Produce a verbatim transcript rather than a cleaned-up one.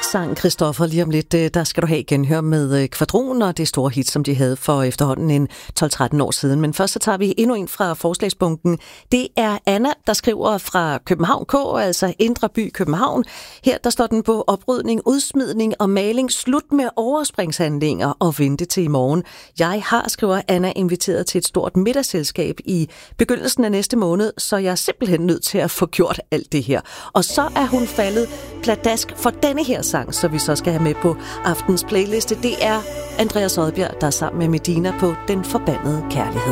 sang Christoffer lige om lidt. Der skal du have genhør med Kvadron og det store hit, som de havde for efterhånden en tolv tretten år siden. Men først så tager vi endnu en fra forslagsbunken. Det er Anna, der skriver fra København K, altså Indre By København. Her der står den på oprydning, udsmidning og maling. Slut med overspringshandlinger og vente til i morgen. Jeg har, skriver Anna, inviteret til et stort middagsselskab i begyndelsen af næste måned, så jeg er simpelthen nødt til at få gjort alt det her. Og så er hun faldet pladask for denne her sang, så vi så skal have med på aftens playliste. Det er Andreas Odbjerg, der er sammen med Medina på Den Forbandede Kærlighed.